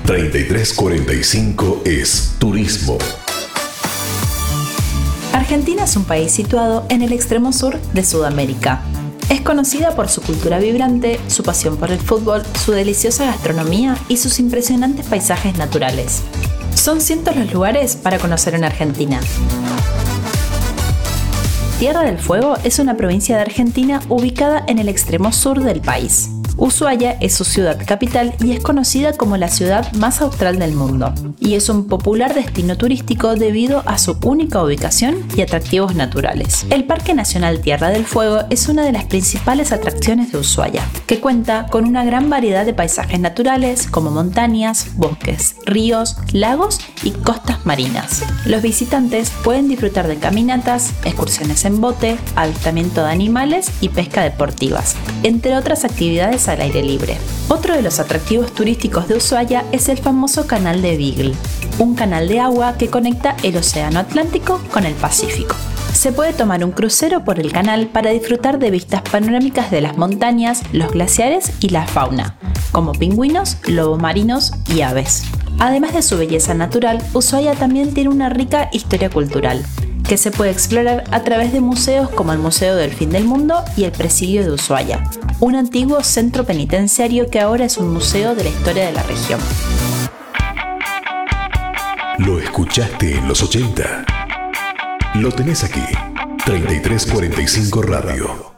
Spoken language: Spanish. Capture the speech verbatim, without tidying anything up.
treinta y tres cuarenta y cinco es Turismo. Argentina es un país situado en el extremo sur de Sudamérica. Es conocida por su cultura vibrante, su pasión por el fútbol, su deliciosa gastronomía y sus impresionantes paisajes naturales. Son cientos los lugares para conocer en Argentina. Tierra del Fuego es una provincia de Argentina ubicada en el extremo sur del país. Ushuaia es su ciudad capital y es conocida como la ciudad más austral del mundo, y es un popular destino turístico debido a su única ubicación y atractivos naturales. El Parque Nacional Tierra del Fuego es una de las principales atracciones de Ushuaia, que cuenta con una gran variedad de paisajes naturales como montañas, bosques, ríos, lagos y costas marinas. Los visitantes pueden disfrutar de caminatas, excursiones en bote, avistamiento de animales y pesca deportivas, entre otras actividades al aire libre. Otro de los atractivos turísticos de Ushuaia es el famoso Canal de Beagle, un canal de agua que conecta el Océano Atlántico con el Pacífico. Se puede tomar un crucero por el canal para disfrutar de vistas panorámicas de las montañas, los glaciares y la fauna, como pingüinos, lobos marinos y aves. Además de su belleza natural, Ushuaia también tiene una rica historia cultural, que se puede explorar a través de museos como el Museo del Fin del Mundo y el Presidio de Ushuaia, un antiguo centro penitenciario que ahora es un museo de la historia de la región. Lo escuchaste en los ochenta. Lo tenés aquí. treinta y tres cuarenta y cinco Radio.